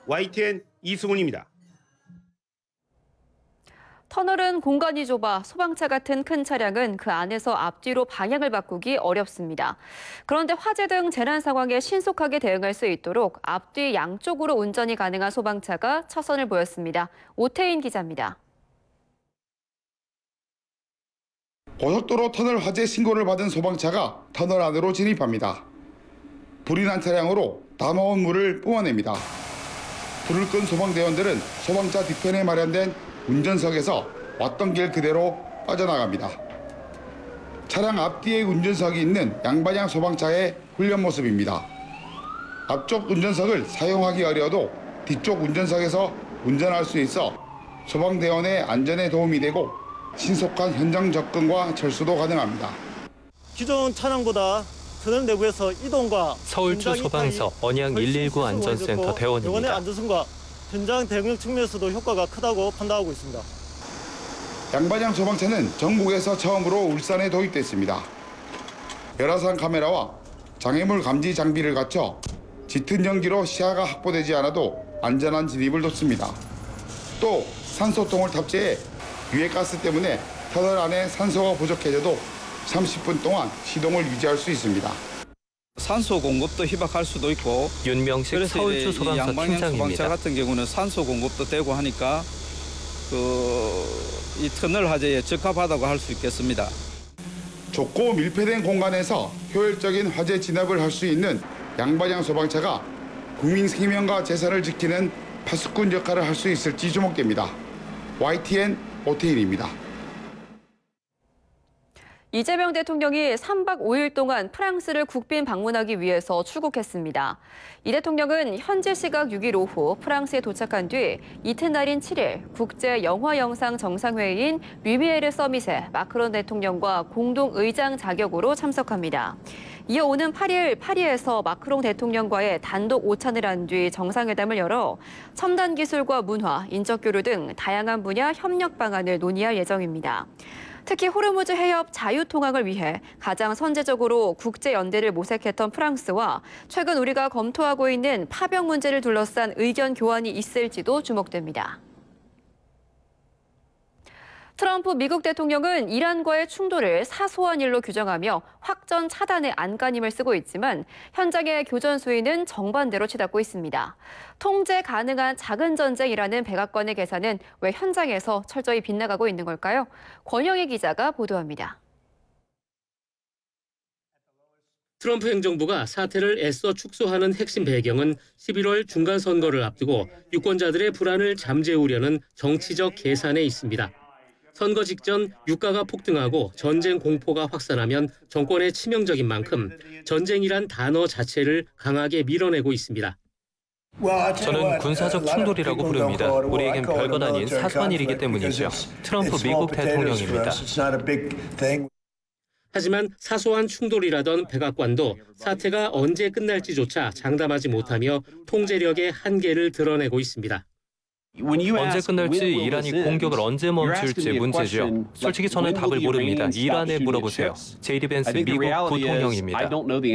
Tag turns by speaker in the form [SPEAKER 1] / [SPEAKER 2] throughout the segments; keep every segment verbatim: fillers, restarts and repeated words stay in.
[SPEAKER 1] 와이티엔 이승훈입니다.
[SPEAKER 2] 터널은 공간이 좁아 소방차 같은 큰 차량은 그 안에서 앞뒤로 방향을 바꾸기 어렵습니다. 그런데 화재 등 재난 상황에 신속하게 대응할 수 있도록 앞뒤 양쪽으로 운전이 가능한 소방차가 처선을 보였습니다. 오태인 기자입니다.
[SPEAKER 3] 고속도로 터널 화재 신고를 받은 소방차가 터널 안으로 진입합니다. 불이 난 차량으로 담아온 물을 뿜어냅니다. 불을 끈 소방대원들은 소방차 뒤편에 마련된 운전석에서 왔던 길 그대로 빠져나갑니다. 차량 앞뒤에 운전석이 있는 양방향 소방차의 훈련 모습입니다. 앞쪽 운전석을 사용하기 어려워도 뒤쪽 운전석에서 운전할 수 있어 소방대원의 안전에 도움이 되고 신속한 현장 접근과 철수도 가능합니다.
[SPEAKER 4] 기존 차량보다 터널 내부에서 이동과
[SPEAKER 5] 서울주 소방서 언양 일일구 안전센터 대원입니다.
[SPEAKER 4] 병원의 안전성과 현장 대응력 측면에서도 효과가 크다고 판단하고 있습니다.
[SPEAKER 3] 양방향 소방차는 전국에서 처음으로 울산에 도입됐습니다. 열화상 카메라와 장애물 감지 장비를 갖춰 짙은 연기로 시야가 확보되지 않아도 안전한 진입을 돕습니다. 또 산소통을 탑재해 유해가스 때문에 터널 안에 산소가 부족해져도 삼십 분 동안 시동을 유지할 수 있습니다.
[SPEAKER 6] 산소 공급도 희박할 수도 있고
[SPEAKER 5] 윤명식 서울주 소방서 팀장입니다.
[SPEAKER 6] 소방차 같은 경우는 산소 공급도 되고 하니까 그 이 터널 화재에 적합하다고 할 수 있겠습니다.
[SPEAKER 3] 좁고 밀폐된 공간에서 효율적인 화재 진압을 할 수 있는 양방향 소방차가 국민 생명과 재산을 지키는 파수꾼 역할을 할 수 있을지 주목됩니다. 와이티엔 오태인입니다.
[SPEAKER 2] 이재명 대통령이 삼 박 오 일 동안 프랑스를 국빈 방문하기 위해서 출국했습니다. 이 대통령은 현지 시각 육 일 오후 프랑스에 도착한 뒤 이튿날인 칠 일 국제영화영상 정상회의인 류미에르 서밋에 마크롱 대통령과 공동 의장 자격으로 참석합니다. 이어 오는 팔 일 파리에서 마크롱 대통령과의 단독 오찬을 한 뒤 정상회담을 열어 첨단 기술과 문화, 인적 교류 등 다양한 분야 협력 방안을 논의할 예정입니다. 특히 호르무즈 해협 자유통항을 위해 가장 선제적으로 국제연대를 모색했던 프랑스와 최근 우리가 검토하고 있는 파병 문제를 둘러싼 의견 교환이 있을지도 주목됩니다. 트럼프 미국 대통령은 이란과의 충돌을 사소한 일로 규정하며 확전 차단의 안간힘을 쓰고 있지만 현장의 교전 수위는 정반대로 치닫고 있습니다. 통제 가능한 작은 전쟁이라는 백악관의 계산은 왜 현장에서 철저히 빗나가고 있는 걸까요? 권영희 기자가 보도합니다.
[SPEAKER 7] 트럼프 행정부가 사태를 애써 축소하는 핵심 배경은 십일월 중간선거를 앞두고 유권자들의 불안을 잠재우려는 정치적 계산에 있습니다. 선거 직전 유가가 폭등하고 전쟁 공포가 확산하면 정권에 치명적인 만큼 전쟁이란 단어 자체를 강하게 밀어내고 있습니다.
[SPEAKER 5] 저는 군사적 충돌이라고 부릅니다. 우리에겐 별것 아닌 사소한 일이기 때문이죠. 트럼프 미국 대통령입니다.
[SPEAKER 7] 하지만 사소한 충돌이라던 백악관도 사태가 언제 끝날지조차 장담하지 못하며 통제력의 한계를 드러내고 있습니다.
[SPEAKER 5] 언제 끝날지, 이란이 공격을 언제 멈출지 문제죠. 솔직히 저는 답을 모릅니다. 이란에 물어보세요. 제이디 벤스 미국 부통령입니다.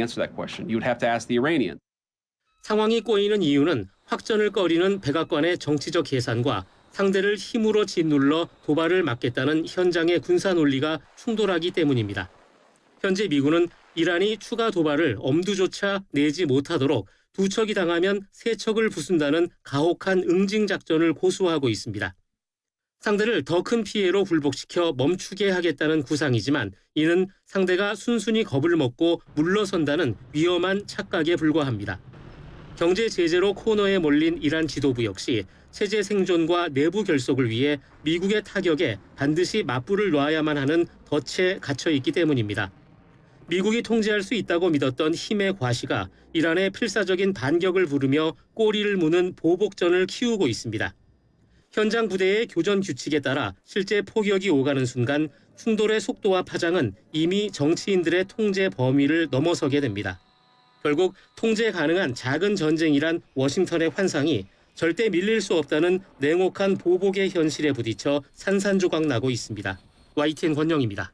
[SPEAKER 7] 상황이 꼬이는 이유는 확전을 꺼리는 백악관의 정치적 계산과 상대를 힘으로 짓눌러 도발을 막겠다는 현장의 군사 논리가 충돌하기 때문입니다. 현재 미군은 이란이 추가 도발을 엄두조차 내지 못하도록 두 척이 당하면 세 척을 부순다는 가혹한 응징 작전을 고수하고 있습니다. 상대를 더 큰 피해로 굴복시켜 멈추게 하겠다는 구상이지만 이는 상대가 순순히 겁을 먹고 물러선다는 위험한 착각에 불과합니다. 경제 제재로 코너에 몰린 이란 지도부 역시 체제 생존과 내부 결속을 위해 미국의 타격에 반드시 맞불을 놔야만 하는 덫에 갇혀 있기 때문입니다. 미국이 통제할 수 있다고 믿었던 힘의 과시가 이란의 필사적인 반격을 부르며 꼬리를 무는 보복전을 키우고 있습니다. 현장 부대의 교전 규칙에 따라 실제 포격이 오가는 순간 충돌의 속도와 파장은 이미 정치인들의 통제 범위를 넘어서게 됩니다. 결국 통제 가능한 작은 전쟁이란 워싱턴의 환상이 절대 밀릴 수 없다는 냉혹한 보복의 현실에 부딪혀 산산조각 나고 있습니다. 와이티엔 권영입니다.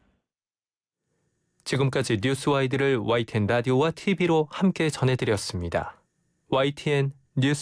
[SPEAKER 5] 지금까지 뉴스와이드를 와이티엔 라디오와 티비로 함께 전해드렸습니다. 와이티엔 뉴스